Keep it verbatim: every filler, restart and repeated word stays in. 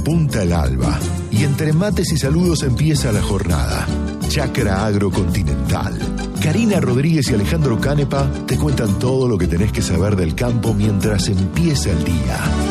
Repunta el alba y entre mates y saludos empieza la jornada. Chacra Agrocontinental. Karina Rodríguez y Alejandro Canepa te cuentan todo lo que tenés que saber del campo mientras empieza el día.